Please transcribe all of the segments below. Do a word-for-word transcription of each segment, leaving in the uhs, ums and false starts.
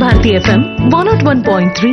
Bharati FM one not one point three.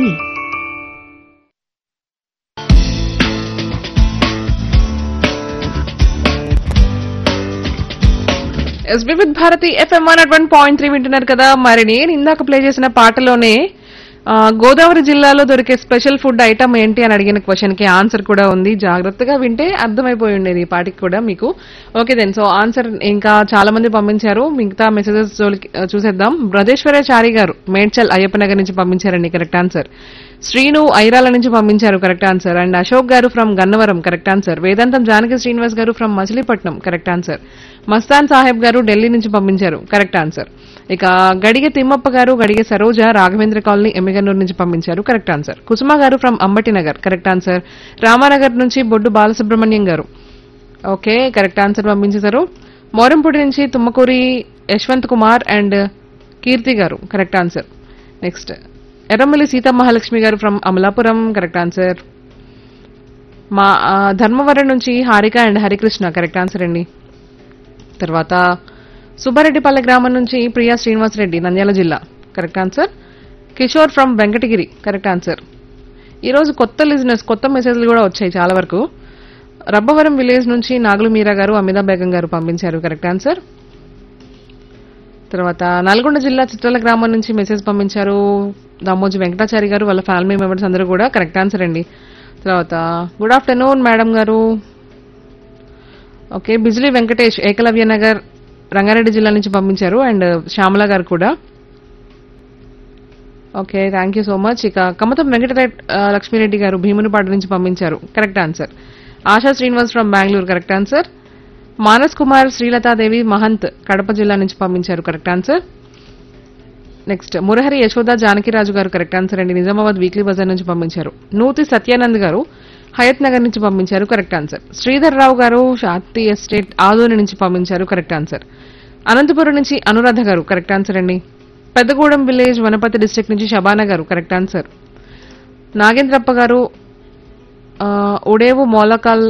SB with Bharati FM one not one point three వింటున్నారు కదా. మరి నేను ఇందాక ప్లే చేసిన పాటలోనే ఆ, గోదావరి జిల్లాలో దొరికే స్పెషల్ ఫుడ్ ఐటమ్ ఏంటి అని అడిగిన క్వశ్చన్ కి ఆన్సర్ కూడా ఉంది. జాగ్రత్తగా వింటే అర్థమైపోయి ఉండేది ఈ పాటికి కూడా మీకు. ఓకే దెన్, సో ఆన్సర్ ఇంకా చాలా మంది పంపించారు. మిగతా మెసేజెస్ చూసేద్దాం. బ్రజేశ్వరాచారి గారు మేడ్చల్ అయ్యప్ప నగర్ నుంచి పంపించారండి కరెక్ట్ ఆన్సర్. శ్రీను ఐరాల నుంచి పంపించారు correct answer. And Ashok garu from Gannavaram correct answer. వేదాంతం జానకి శ్రీనివాస్ గారు from Machilipatnam correct answer. Mastan Saheb గారు ఢిల్లీ నుంచి పంపించారు కరెక్ట్ ఆన్సర్. ఇక గడిగే తిమ్మప్ప గారు, గడిగే సరోజ రాఘవేంద్ర కాలనీ ఎమ్మిగన్నూరు నుంచి పంపించారు కరెక్ట్ ఆన్సర్. కుసుమ గారు from Ambati Nagar correct answer. Ramanagar నుంచి బొడ్డు బాలసుబ్రహ్మణ్యం గారు ఓకే కరెక్ట్ ఆన్సర్ పంపించేశారు. మోరంపూడి నుంచి తుమ్మకూరి యశ్వంత్ కుమార్ అండ్ కీర్తి గారు correct answer. Next Erramalli Seetha Mahalakshmi గారు ఫ్రమ్ అమలాపురం కరెక్ట్ ఆన్సర్. మా ఆ, ధర్మవరం నుంచి Harika and Harikrishna correct answer అండి. తర్వాత సుబ్బారెడ్డిపల్లె గ్రామం నుంచి ప్రియా శ్రీనివాసరెడ్డి నంద్యాల జిల్లా correct answer. Kishore from Venkatagiri correct answer. ఈరోజు కొత్త లిజినెస్ కొత్త మెసేజ్లు కూడా వచ్చాయి చాలా వరకు. రబ్బవరం విలేజ్ నుంచి నాగులు మీరా గారు, అమితా బేగం గారు పంపించారు కరెక్ట్ ఆన్సర్. తర్వాత నల్గొండ జిల్లా చిత్రాల గ్రామం నుంచి మెసేజ్ పంపించారు దామోజీ వెంకటాచారి గారు, వాళ్ళ ఫ్యామిలీ మెంబర్స్ అందరూ కూడా కరెక్ట్ ఆన్సర్ అండి. తర్వాత గుడ్ ఆఫ్టర్నూన్ మేడం గారు. ఓకే బిజిలీ వెంకటేష్ ఏకలవ్య నగర్ రంగారెడ్డి జిల్లా నుంచి పంపించారు. అండ్ శ్యామల గారు కూడా okay thank you so much. ఇక కమతం వెంకటరెడ్డి లక్ష్మీరెడ్డి గారు భీమునిపాడు నుంచి పంపించారు correct answer. ASHA Srinivas from Bengaluru correct answer. Manas Kumar Srilathadevi Mahant Kadapa జిల్లా నుంచి పంపించారు correct answer. Next Murahari Yashoda Janakiraju గారు కరెక్ట్ ఆన్సర్ అండి. నిజామాబాద్ వీక్లీ బజార్ నుంచి పంపించారు. నూతి సత్యానంద్ గారు హయత్ నగర్ నుంచి పంపించారు కరెక్ట్ ఆన్సర్. శ్రీధర్ రావు గారు శాంతి ఎస్టేట్ ఆదోని నుంచి పంపించారు కరెక్ట్ ఆన్సర్. అనంతపురం నుంచి అనురాధ గారు కరెక్ట్ ఆన్సర్ అండి. పెద్దగూడెం విలేజ్ వనపర్తి డిస్ట్రిక్ట్ నుంచి షబానా గారు కరెక్ట్ ఆన్సర్. నాగేంద్రప్ప గారు ఆ, ఉడేవు మోలకాల్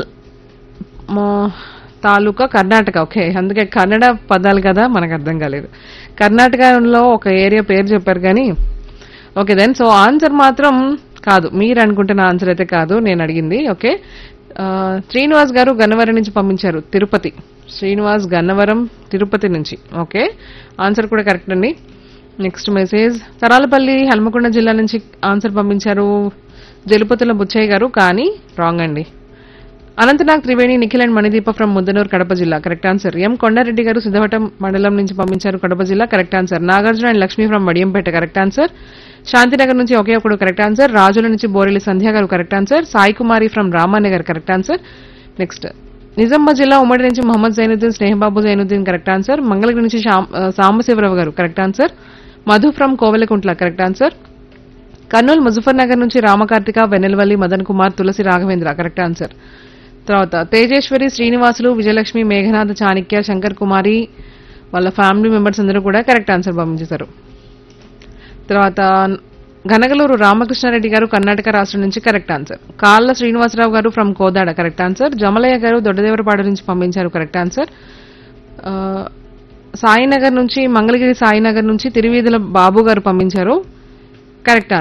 మా- తాలూకా కర్ణాటక ఓకే అందుకే కన్నడ పదాలు కదా మనకు అర్థం కాలేదు. కర్ణాటకలో ఒక ఏరియా పేరు చెప్పారు కానీ ఓకే దెన్, సో ఆన్సర్ మాత్రం కాదు, మీరు అనుకుంటున్న ఆన్సర్ అయితే కాదు నేను అడిగింది. ఓకే ఆ, శ్రీనివాస్ గారు గన్నవరం నుంచి పంపించారు తిరుపతి. శ్రీనివాస్ గన్నవరం తిరుపతి నుంచి ఓకే ఆన్సర్ కూడా కరెక్ట్ అండి. నెక్స్ట్ మెసేజ్ తరాలపల్లి హన్మకొండ జిల్లా నుంచి ఆన్సర్ పంపించారు జలుపతుల బుచ్చయ్య గారు, కానీ రాంగ్ అండి. అనంతనాగ్ త్రివేణి నిఖిల్ అండ్ మణిదీప ఫ్రమ్ ముద్దనూరు కడప జిల్లా కరెక్ట్ ఆన్సర్. ఎం కొండారెడ్డి గారు సిద్ధవటం మండలం నుంచి పంపించారు కడప జిల్లా correct answer. Nagarjuna and Lakshmi from Madiyampeta correct answer. Shantinagar నుంచి ఒకే ఒకడు కరెక్ట్ ఆన్సర్. రాజుల నుంచి బోరెల్లి సంధ్య గారు correct answer. Sai Kumari from Ramanagar correct answer. Next Nizamabad జిల్లా ఉమ్మడి నుంచి మొహమ్మద్ జైనుద్దీన్ స్నేహబాబు జైనుద్దీన్ కరెక్ట్ ఆన్సర్. మంగళగిరి నుంచి శ్యామ్- ఆ, సాంబశివరావు గారు correct answer. Madhu from Kovelakuntla correct answer. Kurnool Muzaffar Nagar నుంచి రామకార్తిక వెన్నెలవల్లి మదన్ కుమార్ తులసి రాఘవేంద్ర కరెక్ట్ ఆన్సర్. తర్వాత తేజేశ్వరి శ్రీనివాసులు విజయలక్ష్మి మేఘనాథ చాణిక్య శంకర్ కుమారి వాళ్ళ ఫ్యామిలీ మెంబర్స్ అందరూ కూడా కరెక్ట్ ఆన్సర్ పంపించేశారు. తర్వాత ఘనగలూరు రామకృష్ణారెడ్డి గారు కర్ణాటక రాష్ట్రం నుంచి కరెక్ట్ ఆన్సర్. కాళ్ళ శ్రీనివాసరావు గారు from Kodad correct answer. Jamalaiah గారు దొడ్డదేవరపాడు నుంచి పంపించారు కరెక్ట్ ఆన్సర్. ఆ, సాయినగర్ నుంచి మంగళగిరి సాయినగర్ నుంచి తిరువీధుల బాబు గారు పంపించారు కరెక్ట్